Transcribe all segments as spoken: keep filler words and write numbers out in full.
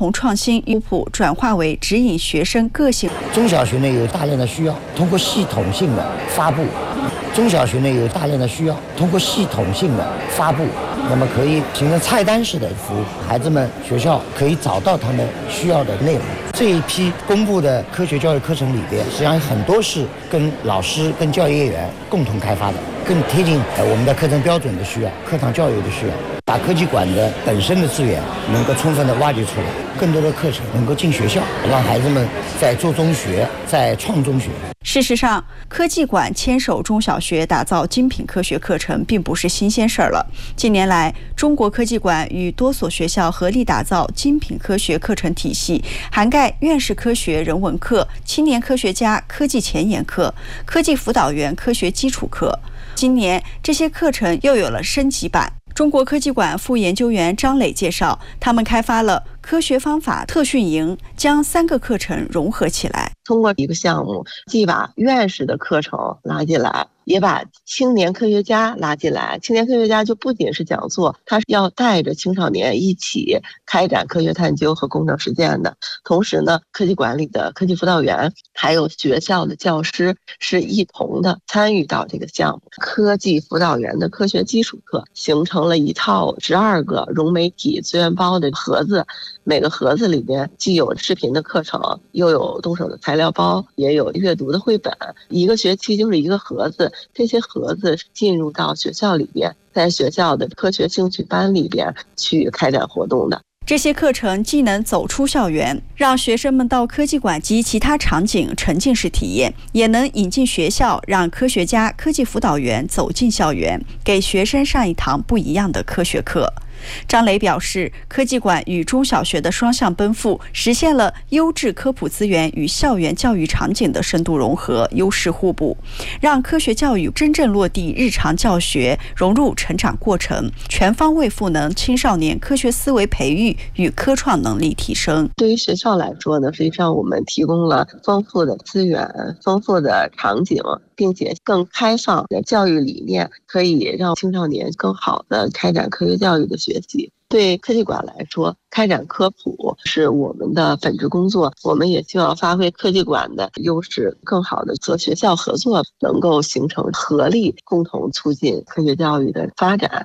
从创新优普转化为指引学生个性。 中小学呢有大量的需要，通过系统性的发布。中小学呢有大量的需要，通过系统性的发布，那么可以形成菜单式的服务，孩子们学校可以找到他们需要的内容。这一批公布的科学教育课程里边，实际上很多是跟老师、跟教育业员共同开发的，更贴近我们的课程标准的需要、课堂教育的需要，把科技馆的本身的资源能够充分的挖掘出来，更多的课程能够进学校，让孩子们在做中学，在创中学。 事实上，科技馆牵手中小学打造精品科学课程并不是新鲜事儿了。近年来，中国科技馆与多所学校合力打造精品科学课程体系，涵盖院士科学人文课、青年科学家科技前沿课、科技辅导员科学基础课。今年，这些课程又有了升级版。中国科技馆副研究员张磊介绍，他们开发了科学方法特训营，将三个课程融合起来。 通过一个项目，既把院士的课程拉进来，也把青年科学家拉进来。青年科学家就不仅是讲座，他是要带着青少年一起开展科学探究和工程实践的。同时呢，科技馆里的科技辅导员还有学校的教师是一同的参与到这个项目。科技辅导员的科学基础课形成了一套十二个融媒体资源包的盒子，每个盒子里边既有视频的课程，又有动手的材料包，也有阅读的绘本。一个学期就是一个盒子，这些盒子进入到学校里边，在学校的科学兴趣班里边去开展活动的。 这些课程既能走出校园，让学生们到科技馆及其他场景沉浸式体验，也能引进学校，让科学家、科技辅导员走进校园，给学生上一堂不一样的科学课。张磊表示，科技馆与中小学的双向奔赴，实现了优质科普资源与校园教育场景的深度融合、优势互补，让科学教育真正落地日常教学，融入成长过程，全方位赋能青少年科学思维培育与科创能力提升。 对于学校来说呢，实际上我们提供了丰富的资源、丰富的场景，并且更开放的教育理念，可以让青少年更好的开展科学教育的学习。对科技馆来说，开展科普是我们的本职工作，我们也希望发挥科技馆的优势，更好的和学校合作，能够形成合力，共同促进科学教育的发展。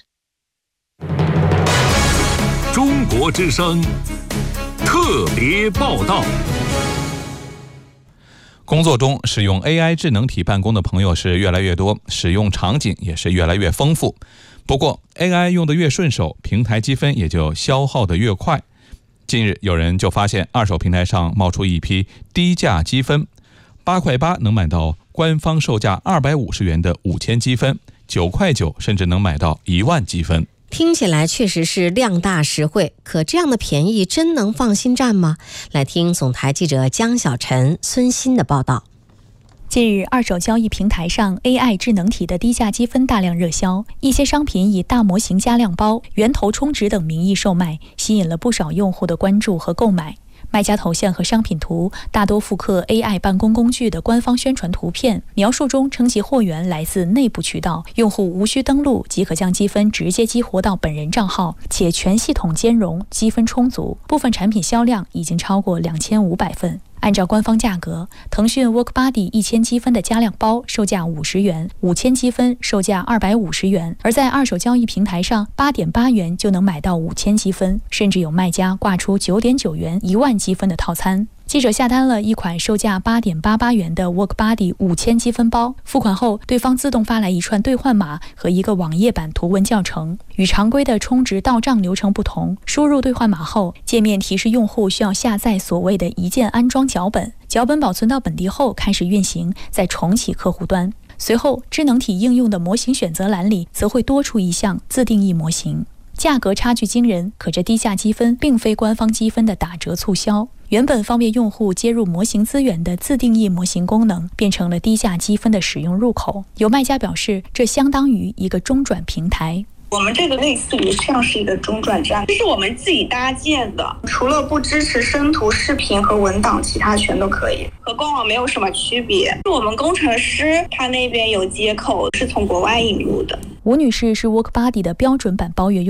中国之声特别报道。 工作中使用 A I 智能体办公的朋友是越来越多，使用场景也是越来越丰富。不过 A I 用得越顺手，平台积分也就消耗得越快。近日有人就发现二手平台上冒出一批低价积分，八块八能买到官方售价二百五十元的五千积分，九块九甚至能买到一万积分。 听起来确实是量大实惠，可这样的便宜真能放心占吗？来听总台记者江小晨、孙鑫的报道。 近日，二手交易平台上 A I 智能体的低价积分大量热销，一些商品以大模型加量包、源头充值等名义售卖，吸引了不少用户的关注和购买。卖家头像和商品图大多复刻 A I 办公工具的官方宣传图片，描述中称其货源来自内部渠道，用户无需登录即可将积分直接激活到本人账号，且全系统兼容，积分充足。部分产品销量已经超过两千五百份。按照官方价格，腾讯 WorkBuddy 一千积分的加量包售价五十元，五千积分售价二百五十元。而在二手交易平台上，八点八元就能买到五千积分，甚至有卖家挂出九点九元一万积分的套餐。记者下单了一款售价八点八八元的 WorkBuddy 五千积分包，付款后对方自动发来一串兑换码和一个网页版图文教程。与常规的充值到账流程不同，输入兑换码后，界面提示用户需要下载所谓的一键安装脚本，脚本保存到本地后开始运行，再重启客户端。随后，智能体应用的模型选择栏里则会多出一项自定义模型。价格差距惊人，可这低价积分并非官方积分的打折促销。原本方便用户接入模型资源的自定义模型功能，变成了低价积分的使用入口。有卖家表示，这相当于一个中转平台。 我们这个类似于像是一个中转站，这是我们自己搭建的，除了不支持生图、视频和文档，其他全都可以，和官网没有什么区别。我们工程师他那边有接口，是从国外引入的。 吴女士是 WorkBuddy 的标准版包月用